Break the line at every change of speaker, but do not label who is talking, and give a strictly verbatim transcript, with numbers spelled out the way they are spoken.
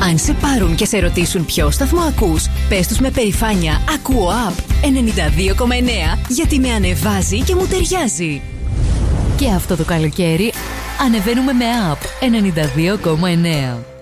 Αν σε πάρουν και σε ρωτήσουν ποιο σταθμό ακούς, πες τους με περηφάνεια «Ακούω App ενενήντα δύο κόμμα εννέα» γιατί με ανεβάζει και μου ταιριάζει. Και αυτό το καλοκαίρι ανεβαίνουμε με App ενενήντα δύο κόμμα εννέα.